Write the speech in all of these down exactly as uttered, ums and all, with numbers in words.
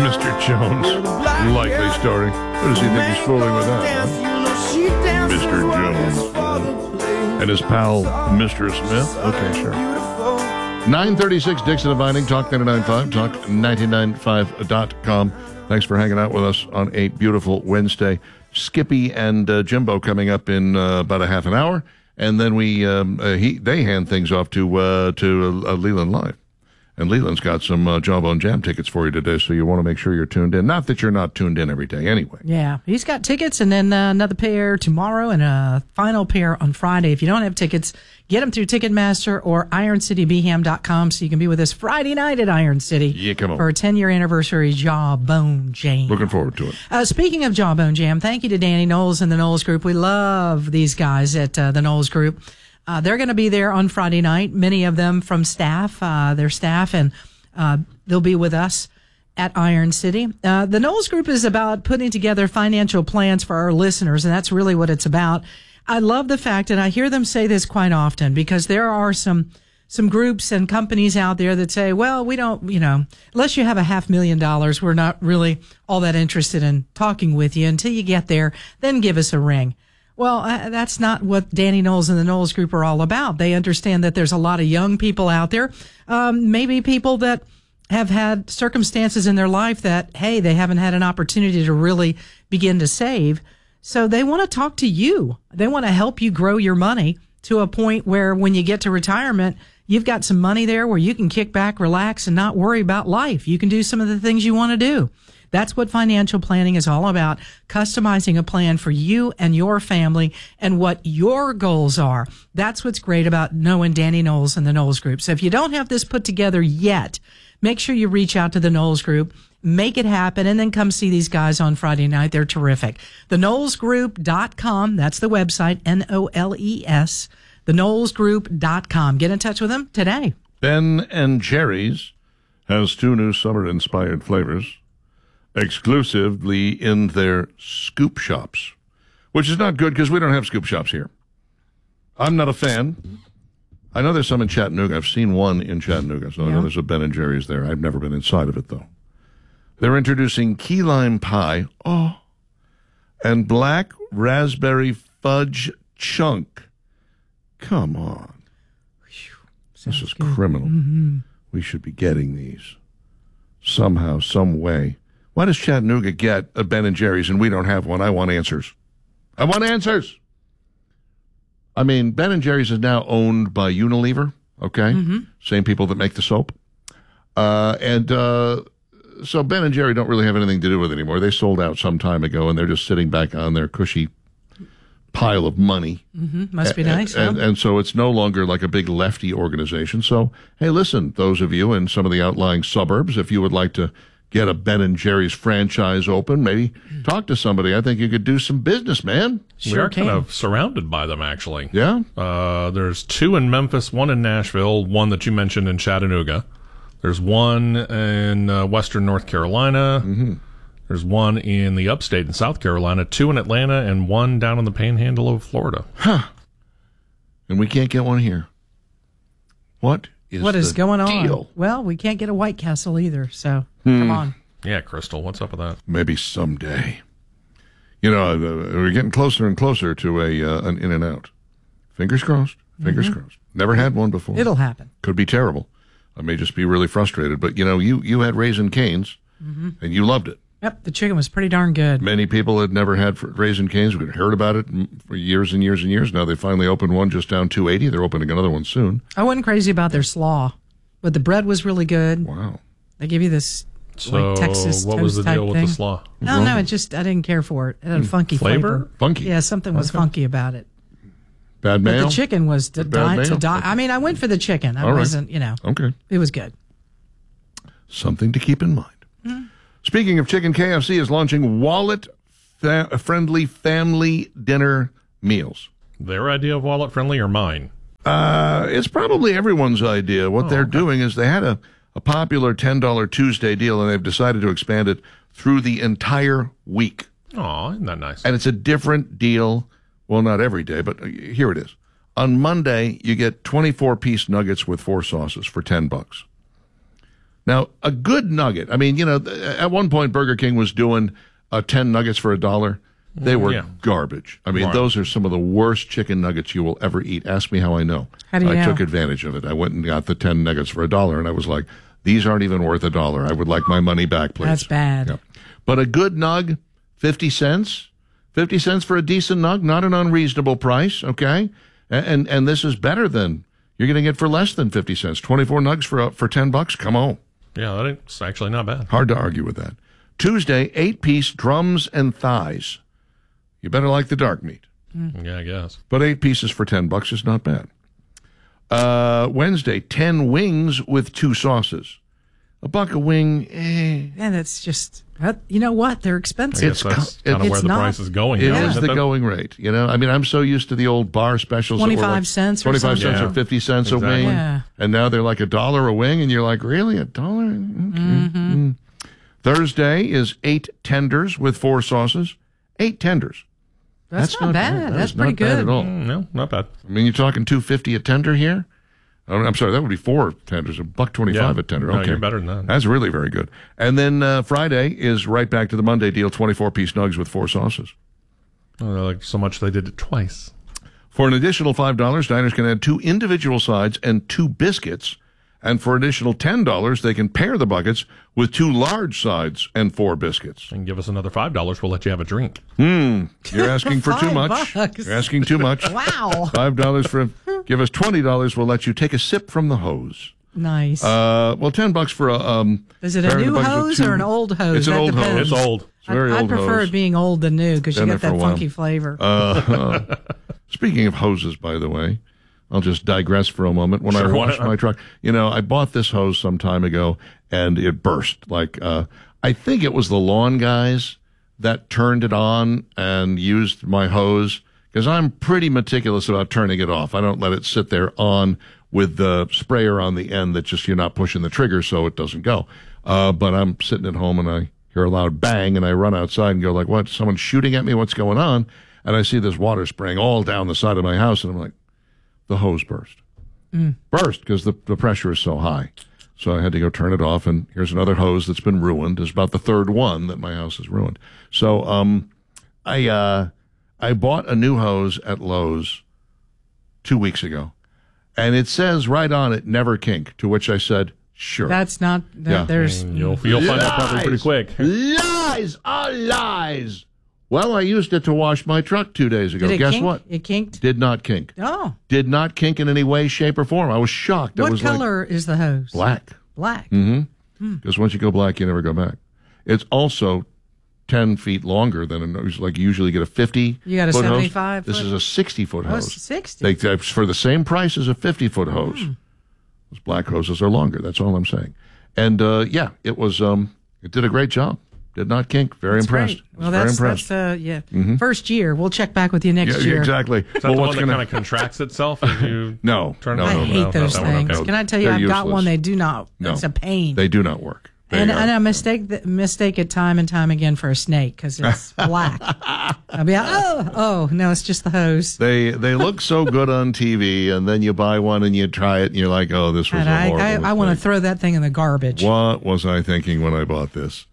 Mister Jones. Likely story. What does he think he's fooling with that? Huh? Mister Jones. And his pal, Mister Smith. Okay, sure. nine thirty-six, Dixon and Vining, Talk ninety-nine point five, Talk ninety-nine point five dot com. Thanks for hanging out with us on a beautiful Wednesday. Skippy and uh, Jimbo coming up in uh, about a half an hour. And then we um, uh, he they hand things off to uh, to uh, Leland Live. And Leland's got some uh, Jawbone Jam tickets for you today, so you want to make sure you're tuned in. Not that you're not tuned in every day anyway. Yeah, he's got tickets, and then uh, another pair tomorrow and a final pair on Friday. If you don't have tickets, get them through Ticketmaster or iron city b ham dot com so you can be with us Friday night at Iron City yeah, come on. for a ten-year anniversary Jawbone Jam. Looking forward to it. Uh, speaking of Jawbone Jam, thank you to Danny Knowles and the Knowles Group. We love these guys at uh, the Knowles Group. Uh, they're going to be there on Friday night, many of them from staff, uh, their staff, and uh, they'll be with us at Iron City. Uh, the Knowles Group is about putting together financial plans for our listeners, and that's really what it's about. I love the fact, and I hear them say this quite often, because there are some some groups and companies out there that say, well, we don't, you know, unless you have a half million dollars, we're not really all that interested in talking with you until you get there, then give us a ring. Well, uh, that's not what Danny Knowles and the Knowles Group are all about. They understand that there's a lot of young people out there, um, maybe people that have had circumstances in their life that, hey, they haven't had an opportunity to really begin to save. So they want to talk to you. They want to help you grow your money to a point where when you get to retirement, you've got some money there where you can kick back, relax, and not worry about life. You can do some of the things you want to do. That's what financial planning is all about, customizing a plan for you and your family and what your goals are. That's what's great about knowing Danny Knowles and the Knowles Group. So if you don't have this put together yet, make sure you reach out to the Knowles Group, make it happen, and then come see these guys on Friday night. They're terrific. the knowles group dot com, that's the website, N O L E S, the knowles group dot com. Get in touch with them today. Ben and Jerry's has two new summer-inspired flavors exclusively in their scoop shops, which is not good because we don't have scoop shops here. I'm not a fan. I know there's some in Chattanooga. I've seen one in Chattanooga, so yeah. I know there's a Ben and Jerry's there. I've never been inside of it, though. They're introducing key lime pie, oh, and black raspberry fudge chunk. Come on. This is good. Criminal. Mm-hmm. We should be getting these somehow, some way. Why does Chattanooga get a Ben and Jerry's and we don't have one? I want answers. I want answers. I mean, Ben and Jerry's is now owned by Unilever, okay? Mm-hmm. Same people that make the soap. Uh, and uh, so Ben and Jerry don't really have anything to do with it anymore. They sold out some time ago, and they're just sitting back on their cushy pile of money. Mm-hmm. Must be and, nice, and, huh? and so it's no longer like a big lefty organization. So, hey, listen, those of you in some of the outlying suburbs, if you would like to get a Ben and Jerry's franchise open, maybe talk to somebody. I think you could do some business, man. Sure we are can. kind of surrounded by them, actually. Yeah? Uh, there's two in Memphis, one in Nashville, one that you mentioned in Chattanooga. There's one in uh, western North Carolina. Mm-hmm. There's one in the upstate in South Carolina, two in Atlanta, and one down in the panhandle of Florida. Huh. And we can't get one here. What is What is the going on? deal? Well, we can't get a White Castle either, so Hmm. come on. Yeah, Crystal, what's up with that? Maybe someday. You know, uh, we're getting closer and closer to a uh, an In-N-Out. Fingers crossed. Fingers mm-hmm. crossed. Never had one before. It'll happen. Could be terrible. I may just be really frustrated. But, you know, you, you had Raising Cane's, mm-hmm. and you loved it. Yep, the chicken was pretty darn good. Many people had never had Raising Cane's. We had heard about it for years and years and years. Now they finally opened one just down two eighty. They're opening another one soon. I wasn't crazy about their slaw, but the bread was really good. Wow. They give you this So like Texas what was the toast deal type with thing. the slaw? No, no, it just, I didn't care for it. It had a funky Flavor? flavor. Funky. Yeah, something was Okay. funky about it. Bad But mayo? the chicken was to Bad die, to mayo? die. Okay. I mean, I went for the chicken. I All right. wasn't, you know, Okay. it was good. Something to keep in mind. Mm. Speaking of chicken, K F C is launching wallet-friendly family dinner meals. Their idea of wallet friendly or mine? Uh, it's probably everyone's idea. What Oh, they're okay. doing is they had a, a popular ten dollar Tuesday deal, and they've decided to expand it through the entire week. Oh, isn't that nice? And it's a different deal. Well, not every day, but here it is. On Monday, you get twenty-four piece nuggets with four sauces for ten bucks. Now, a good nugget. I mean, you know, at one point Burger King was doing uh, ten nuggets for a dollar. They were Yeah. garbage. I mean, Right. those are some of the worst chicken nuggets you will ever eat. Ask me how I know. How do you I know? took advantage of it. I went and got the ten nuggets for a dollar, and I was like, these aren't even worth a dollar. I would like my money back, please. That's bad. Yeah. But a good nug, fifty cents. fifty cents for a decent nug, not an unreasonable price, okay? And and, and this is better than, you're going to get for less than fifty cents. twenty-four nugs for uh, for ten bucks? Come on. Yeah, that's actually not bad. Hard to argue with that. Tuesday, eight-piece drums and thighs. You better like the dark meat. Yeah, I guess. But eight pieces for ten bucks is not bad. Uh, Wednesday, ten wings with two sauces. A buck a wing, eh. Yeah, that's just, that, you know what? They're I expensive. guess that's co- kind of it's where the not- price is going. It now, is isn't the it? going rate, you know. I mean, I'm so used to the old bar specials. that were twenty-five like cents or twenty-five something. cents Yeah. or fifty cents a Exactly. wing, Yeah. and now they're like a dollar a wing, and you're like, really, a dollar? Okay. Mm-hmm. Mm. Thursday is eight tenders with four sauces. Eight tenders. That's, not, bad. That That's is pretty not bad good. at all. Mm, No, not bad. I mean, you're talking two fifty a tender here. Oh, I'm sorry, that would be four tenders, a buck twenty-five Yeah. a tender. No, Okay, you're better than that. That's really very good. And then uh, Friday is right back to the Monday deal: twenty-four piece nugs with four sauces. Oh, they like so much they did it twice. For an additional five dollars, diners can add two individual sides and two biscuits. And for an additional ten dollars, they can pair the buckets with two large sides and four biscuits. And give us another five dollars. We'll let you have a drink. You're asking for too Five much. bucks. You're asking too much. Wow. five dollars for, give us twenty dollars, we'll let you take a sip from the hose. Nice. Uh, well, ten bucks for a. Um, Is it a pairing the new buckets with hose two- or an old hose? It's an That old depends. hose. It's old. It's a very I, I old prefer hose. it being old than new because you Been get there for that a while. funky flavor. Uh, speaking of hoses, by the way, I'll just digress for a moment. When I Sure, why washed not? my truck, you know, I bought this hose some time ago and it burst. Like, uh, I think it was the lawn guys that turned it on and used my hose because I'm pretty meticulous about turning it off. I don't let it sit there on with the sprayer on the end that just you're not pushing the trigger so it doesn't go. Uh, but I'm sitting at home and I hear a loud bang and I run outside and go like, what? Someone's shooting at me? What's going on? And I see this water spraying all down the side of my house and I'm like, the hose burst. Burst because the, the pressure is so high. So I had to go turn it off, and here's another hose that's been ruined. It's about the third one that my house has ruined. So um, I uh, I bought a new hose at Lowe's two weeks ago, and it says right on it, never kink, to which I said, sure. That's not, that, Yeah. there's, And you'll you'll find out probably pretty Lies! quick. Lies are lies. Well, I used it to wash my truck two days ago. did it Guess kink? what? It kinked? Did not kink. Oh. Did not kink in any way, shape, or form. I was shocked. It What was like color is the hose? black. Black. Because once you go black, you never go back. It's also ten feet longer than a nose. Like you usually get a fifty. You got a foot hose. seventy-five This foot? is a sixty foot Oh, hose. it's sixty. They, they- for the same price as a fifty foot hose. Hmm. Those black hoses are longer. That's all I'm saying. And uh, yeah, it was. Um, it did a great job. Did not kink. Very That's impressed. great. Well, Was very that's, impressed. that's, uh, yeah. First year. We'll check back with you next yeah, year. exactly. Is that well, the what's one that going kind of contracts itself if you No, turn no, it I no, on? hate no, those that one, things. okay. Can I tell you, They're I've got useless. one. They do not. No. It's a pain. They do not work. They, and, uh, and I mistake the, mistake it time and time again for a snake because it's black. I'll be like, oh, oh, no, it's just the hose. They they look so good on T V, and then you buy one and you try it, and you're like, oh, this was And a I, horrible I, I want to mistake. throw that thing in the garbage. What was I thinking when I bought this?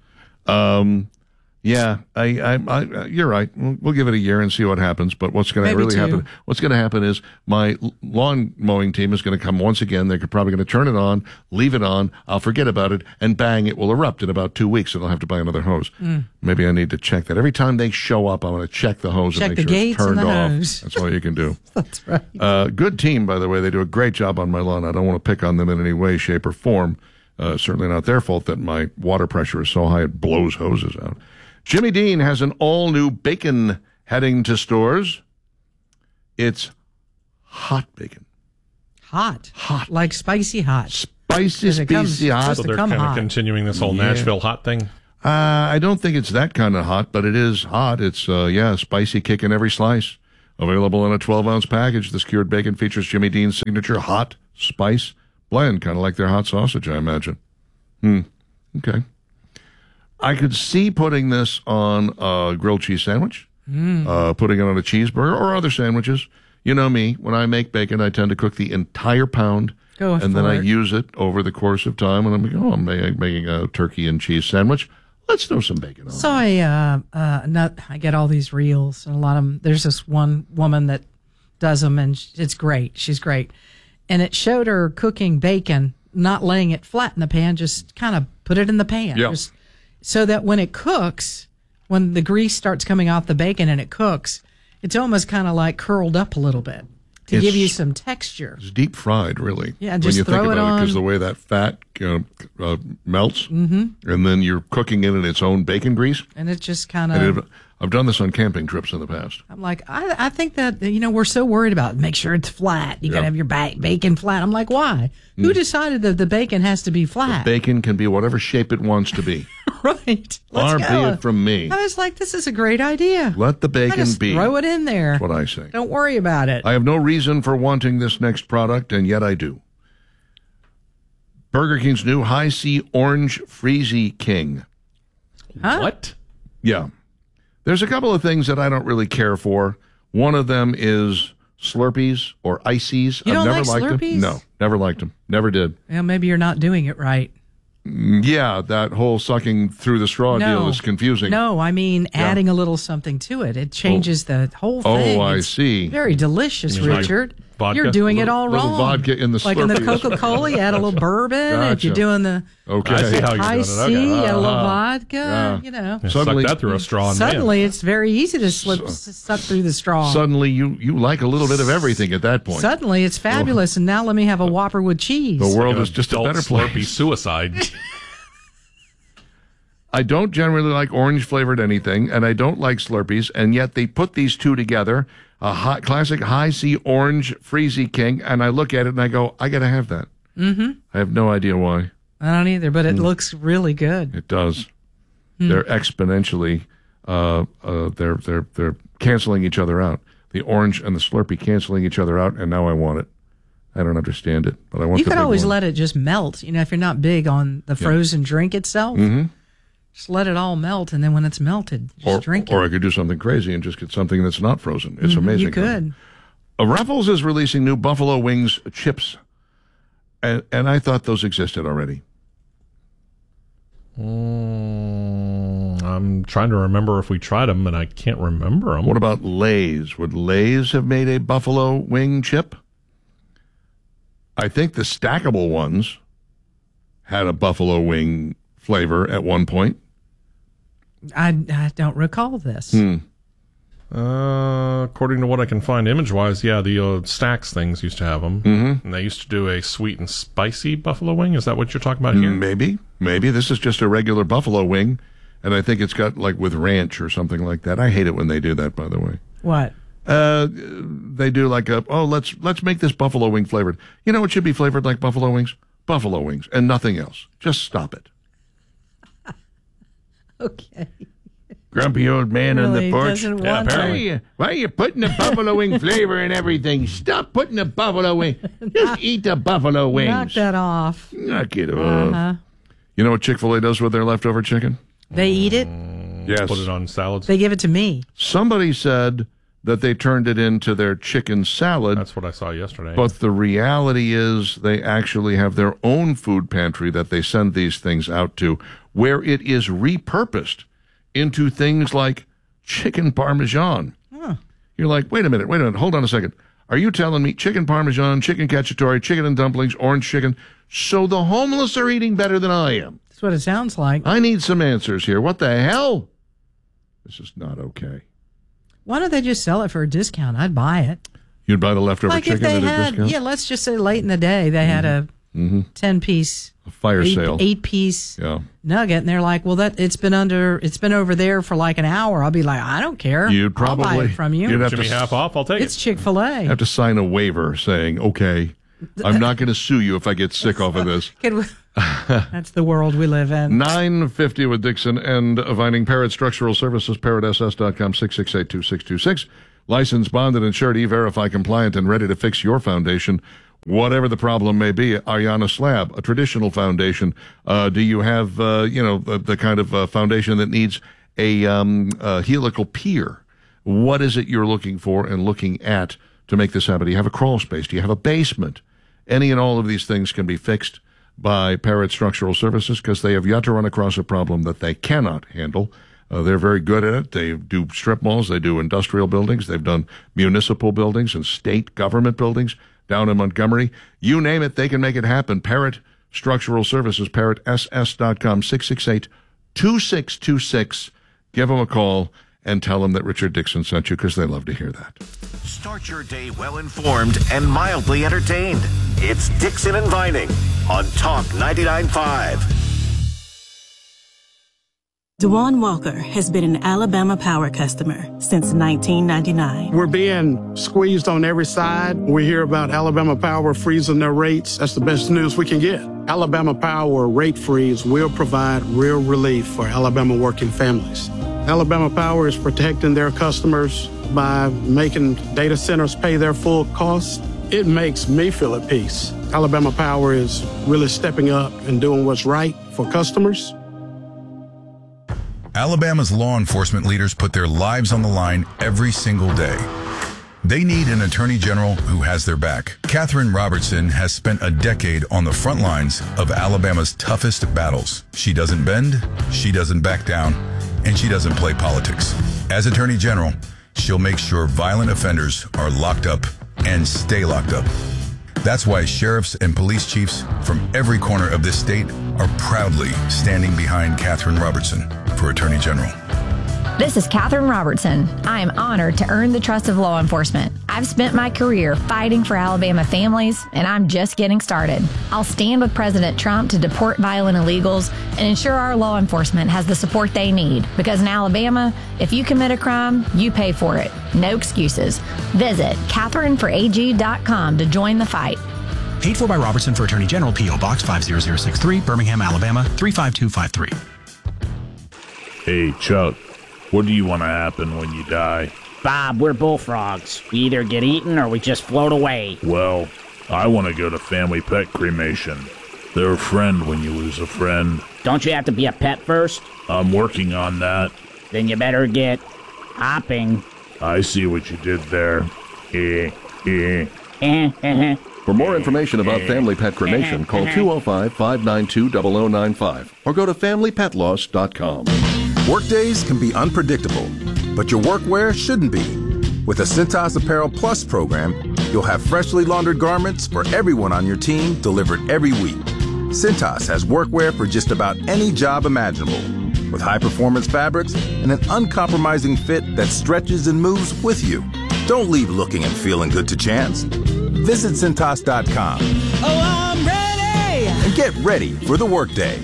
Um, yeah, I, I, I, you're right. We'll, we'll give it a year and see what happens. But what's going to Maybe really two. happen? What's going to happen is my lawn mowing team is going to come once again. They're probably going to turn it on, leave it on. I'll forget about it, and bang, it will erupt in about two weeks, and I'll have to buy another hose. Mm. Maybe I need to check that every time they show up. I'm going to check the hose Check and make the sure it's gates and turned the off. hose. That's all you can do. That's right. Uh, good team, by the way. They do a great job on my lawn. I don't want to pick on them in any way, shape, or form. Uh, certainly not their fault that my water pressure is so high it blows hoses out. Jimmy Dean has an all-new bacon heading to stores. It's hot bacon. Hot. Hot. Like spicy hot. Spicy, 'Cause it comes- spicy hot. So to they're come kind of hot. continuing this whole Yeah. Nashville hot thing. Uh, I don't think it's that kind of hot, but it is hot. It's, uh, yeah, spicy kick in every slice. Available in a twelve-ounce package. This cured bacon features Jimmy Dean's signature hot spice blend, kind of like their hot sausage, I imagine. Hmm. Okay. I could see putting this on a grilled cheese sandwich, uh, putting it on a cheeseburger or other sandwiches. You know me, when I make bacon, I tend to cook the entire pound Go and then for I it. use it over the course of time. And I'm like, oh, I'm ma- making a turkey and cheese sandwich. Let's throw some bacon on So it. I, uh, uh, not, I get all these reels, and a lot of them. There's this one woman that does them, and sh- it's great. She's great, and it showed her cooking bacon, not laying it flat in the pan, just kind of put it in the pan, Yeah. just so that when it cooks, when the grease starts coming off the bacon and it cooks, it's almost kind of like curled up a little bit to It's- give you some texture. It's deep fried, really. Yeah, when just you throw think it about it, because on. the way that fat uh, uh, melts, mm-hmm. and then you're cooking it in its own bacon grease. And it just kind And of, it, I've done this on camping trips in the past. I'm like, I, I think that, you know, we're so worried about make sure it's flat. You got Yeah. to have your ba- bacon flat. I'm like, why? Who decided that the bacon has to be flat? Bacon can be whatever shape it wants to be. Right. Let's Far go. be it from me. I was like, this is a great idea. Let the I bacon just be. throw it in there. That's what I say. Don't worry about it. I have no reason for wanting this next product, and yet I do. Burger King's new High C Orange Freezy King. Huh? What? Yeah. There's a couple of things that I don't really care for. One of them is Slurpees or Ices. You I've don't never like liked Slurpees? them. No, never liked them. Never did. Well, maybe you're not doing it right. Yeah, that whole sucking through the straw No. deal is confusing. No, I mean adding a little something to it. It changes the whole Oh, thing. I It's see. very delicious, You mean like Richard. vodka? You're doing it all Little wrong. vodka in the like in the Slurpees. Coca-Cola, you add a little bourbon. If Gotcha. you're doing the Okay. I see how you're high doing it. C, Okay. a little Uh-huh. vodka. Yeah. You know, Yeah, Suddenly- suck that through a straw. And suddenly it's very easy to slip, s- suck through the straw. Suddenly you, you like a little bit of everything at that point. Suddenly it's fabulous, and now let me have a Whopper with cheese. The world man. is just a Adult better Slurpee place. suicide. I don't generally like orange flavored anything, and I don't like Slurpees, and yet they put these two together, a hot, classic High C Orange Freezy King, and I look at it and I go, I got to have that. Mm-hmm. I have no idea why. I don't either, but Mm. it looks really good. It does. They're exponentially, uh, uh, they're they're they're canceling each other out. The orange and the Slurpee canceling each other out, and now I want it. I don't understand it, but I want. You the could big always one. let it just melt. You know, if you're not big on the frozen drink itself, Mm-hmm. just let it all melt, and then when it's melted, just or, drink or it. I could do something crazy and just get something that's not frozen. It's amazing. You could. Uh, Ruffles is releasing new Buffalo Wings chips, and and I thought those existed already. Mm, I'm trying to remember if we tried them, and I can't remember them. What about Lay's? Would Lay's have made a Buffalo Wing chip? I think the stackable ones had a Buffalo Wing flavor at one point. I, I don't recall this. Hmm. Uh, according to what I can find image-wise, yeah, the uh, Stacks things used to have them. Mm-hmm. And they used to do a sweet and spicy buffalo wing. Is that what you're talking about here? Maybe. Maybe. This is just a regular Buffalo Wing, and I think it's got like with ranch or something like that. I hate it when they do that, by the way. What? Uh, they do like a, oh, let's let's make this Buffalo Wing flavored. You know, it should be flavored like Buffalo Wings? Buffalo Wings and nothing else. Just stop it. Okay. Grumpy old man on Really the porch. doesn't Yeah, want Why are, apparently. you, why are you putting the buffalo wing flavor in everything? Stop putting the buffalo wing. Just eat the buffalo to wings. knock that off. Knock it off. Uh-huh. You know what Chick-fil-A does with their leftover chicken? They eat it. Yes. Put it on salads. They give it to me. Somebody said that they turned it into their chicken salad. That's what I saw yesterday. But the reality is they actually have their own food pantry that they send these things out to, where it is repurposed into things like chicken parmesan. Huh. You're like, wait a minute, wait a minute, hold on a second. Are you telling me chicken parmesan, chicken cacciatore, chicken and dumplings, orange chicken? So the homeless are eating better than I am. That's what it sounds like. I need some answers here. What the hell? This is not okay. Why don't they just sell it for a discount? I'd buy it. You'd buy the leftover Like if chicken they at a had, discount? yeah, let's just say late in the day they had a ten piece, A fire eight, sale. eight piece Yeah. nugget, and they're like, well, that it's been under, it's been over there for like an hour. I'll be like, I don't care. You'd I'll buy probably it from you. You'd have Jimmy to half off. I'll take It's it. Chick Fil A. have to sign a waiver saying, okay, I'm not going to sue you if I get sick off of this. That's the world we live in. nine fifty with Dixon and Vining. Parrot Structural Services, parrot s s dot com, six six eight, two six two six. Licensed, bonded, insured, E-Verify compliant, and ready to fix your foundation, whatever the problem may be. Ariana Slab, a traditional foundation. Uh, do you have, uh, you know, the, the kind of uh, foundation that needs a, um, a helical pier? What is it you're looking for and looking at to make this happen? Do you have a crawl space? Do you have a basement? Any and all of these things can be fixed by Parrott Structural Services because they have yet to run across a problem that they cannot handle. Uh, they're very good at it. They do strip malls. They do industrial buildings. They've done municipal buildings and state government buildings down in Montgomery. You name it, they can make it happen. Parrott Structural Services, parrott s s dot com, six six eight, two six two six. Give them a call and tell them that Richard Dixon sent you because they love to hear that. Start your day well-informed and mildly entertained. It's Dixon and Vining on Talk ninety-nine point five. Dewan Walker has been an Alabama Power customer since nineteen ninety-nine. We're being squeezed on every side. We hear about Alabama Power freezing their rates. That's the best news we can get. Alabama Power rate freeze will provide real relief for Alabama working families. Alabama Power is protecting their customers by making data centers pay their full cost. It makes me feel at peace. Alabama Power is really stepping up and doing what's right for customers. Alabama's law enforcement leaders put their lives on the line every single day. They need an attorney general who has their back. Katherine Robertson has spent a decade on the front lines of Alabama's toughest battles. She doesn't bend, she doesn't back down, and she doesn't play politics. As attorney general, she'll make sure violent offenders are locked up and stay locked up. That's why sheriffs and police chiefs from every corner of this state are proudly standing behind Katherine Robertson for Attorney General. This is Katherine Robertson. I am honored to earn the trust of law enforcement. I've spent my career fighting for Alabama families, and I'm just getting started. I'll stand with President Trump to deport violent illegals and ensure our law enforcement has the support they need. Because in Alabama, if you commit a crime, you pay for it. No excuses. Visit Katherine for A G dot com to join the fight. Paid for by Robertson for Attorney General, P O Box five zero zero six three, Birmingham, Alabama three five two five three. Hey, Chuck. What do you want to happen when you die? Bob, we're bullfrogs. We either get eaten or we just float away. Well, I want to go to family pet cremation. They're a friend when you lose a friend. Don't you have to be a pet first? I'm working on that. Then you better get hopping. I see what you did there. Eh, eh. Eh, eh, eh. For more information about family pet cremation, call two oh five, five nine two, zero zero nine five or go to family pet loss dot com. Workdays can be unpredictable, but your workwear shouldn't be. With the Cintas Apparel Plus program, you'll have freshly laundered garments for everyone on your team delivered every week. Cintas has workwear for just about any job imaginable, with high-performance fabrics and an uncompromising fit that stretches and moves with you. Don't leave looking and feeling good to chance. Visit Cintas dot com. Oh, I'm ready! And get ready for the workday.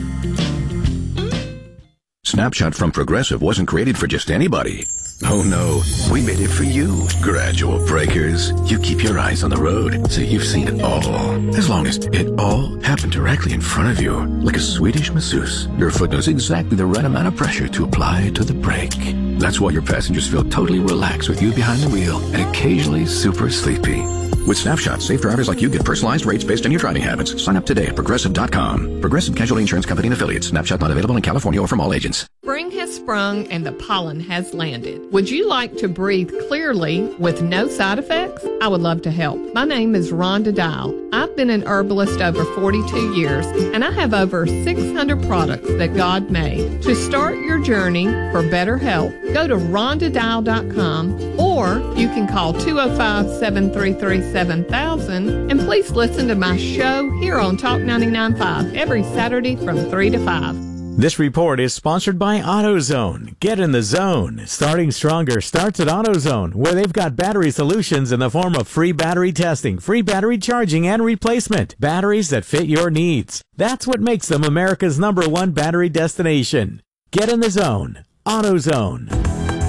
Snapshot from Progressive wasn't created for just anybody. Oh no, we made it for you. Gradual breakers. You keep your eyes on the road, so you've seen it all. As long as it all happened directly in front of you, like a Swedish masseuse, your foot knows exactly the right amount of pressure to apply to the brake. That's why your passengers feel totally relaxed with you behind the wheel and occasionally super sleepy. With Snapshot, safe drivers like you get personalized rates based on your driving habits. Sign up today at Progressive dot com. Progressive Casualty Insurance Company and Affiliates. Snapshot not available in California or from all agents. Spring has sprung and the pollen has landed. Would you like to breathe clearly with no side effects? I would love to help. My name is Rhonda Dial. I've been an herbalist over forty-two years, and I have over six hundred products that God made. To start your journey for better health, go to rhonda dial dot com or you can call two oh five, seven three three, seven thousand, and please listen to my show here on Talk ninety-nine point five every Saturday from three to five. This report is sponsored by AutoZone. Get in the zone. Starting Stronger starts at AutoZone, where they've got battery solutions in the form of free battery testing, free battery charging, and replacement. Batteries that fit your needs. That's what makes them America's number one battery destination. Get in the zone. AutoZone.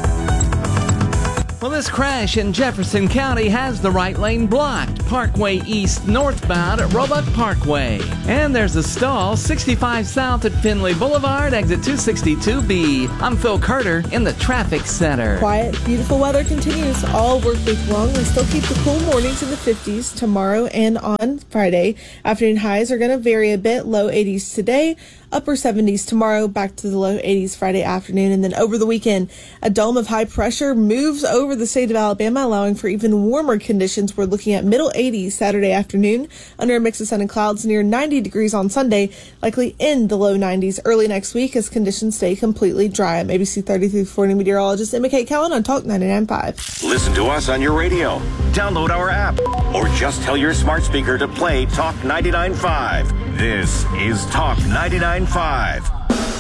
Well, this crash in Jefferson County has the right lane blocked. Parkway East northbound at Roebuck Parkway. And there's a stall sixty-five south at Finley Boulevard, exit two sixty-two B. I'm Phil Carter in the traffic center. Quiet, beautiful weather continues all work week long. We still keep the cool mornings in the fifties tomorrow and on Friday. Afternoon highs are going to vary a bit, low eighties today. upper seventies tomorrow, back to the low eighties Friday afternoon. And then over the weekend, a dome of high pressure moves over the state of Alabama, allowing for even warmer conditions. We're looking at middle eighties Saturday afternoon, under a mix of sun and clouds, near ninety degrees on Sunday, likely in the low nineties early next week as conditions stay completely dry. I'm A B C thirty-three forty meteorologist Emma Kate Cowan on Talk ninety-nine point five. Listen to us on your radio, download our app, or just tell your smart speaker to play Talk ninety-nine point five. This is Talk ninety-nine point five.